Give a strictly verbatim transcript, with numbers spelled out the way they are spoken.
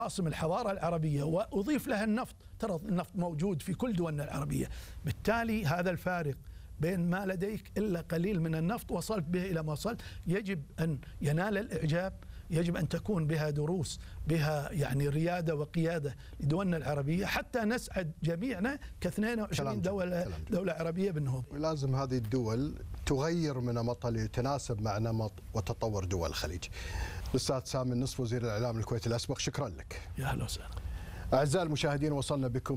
عاصم الحضارة العربية وأضيف لها النفط. ترى النفط موجود في كل دولنا العربية، بالتالي هذا الفارق بين ما لديك إلا قليل من النفط وصلت به إلى ما وصلت يجب أن ينال الإعجاب، يجب أن تكون بها دروس، بها يعني ريادة وقيادة لدولنا العربية حتى نسعد جميعنا ك اثنين وعشرين دولة دولة عربية بالنهوض. ولازم هذه الدول تغير من نمطها ليتناسب مع نمط وتطور دول الخليج. الأستاذ سامي النصف وزير الإعلام الكويتي الأسبق، شكرا لك. يا أهلا وسهلا. أعزائي المشاهدين، وصلنا بكم